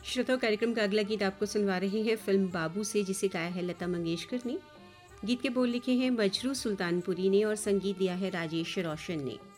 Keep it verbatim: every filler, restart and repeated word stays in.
श्रोताओं, कार्यक्रम का अगला गीत आपको सुनवा रहे हैं फिल्म बाबू से, जिसे गाया है लता मंगेशकर ने। गीत के बोल लिखे हैं मजरू सुल्तानपुरी ने और संगीत दिया है राजेश रोशन ने।